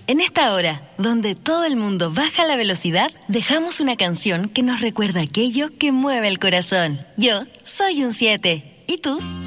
En esta hora, donde todo el mundo baja la velocidad, dejamos una canción que nos recuerda aquello que mueve el corazón. Yo soy un 7. ¿Y tú?